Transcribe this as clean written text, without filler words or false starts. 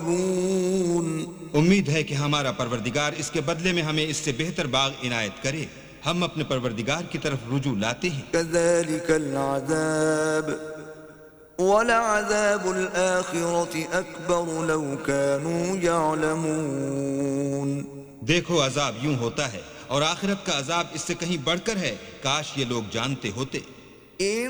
उम्मीद है कि हमारा परवरदिगार इसके बदले में हमें इससे बेहतर बाग इनायत करे। हम अपने परवरदिगार की तरफ रुजू लाते हैं। कज़ालिकल अज़ाब वलअज़ाबुल आखिरति अकबर लौ कानू यअलमून। देखो अजाब यूं होता है और आखिरत का अजाब इससे कहीं बढ़कर है, काश ये लोग जानते होते।